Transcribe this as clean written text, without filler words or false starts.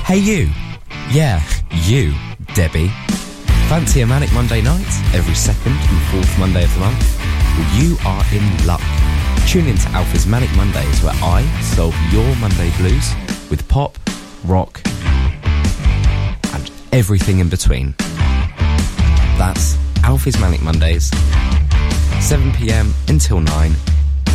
Hey you. Yeah, you, Debbie. Fancy a Manic Monday night every second and fourth Monday of the month? Well, you are in luck. Tune in to Alpha's Manic Mondays, where I solve your Monday blues with pop, rock, and everything in between. That's Alfie's Manic Mondays, 7 p.m. until 9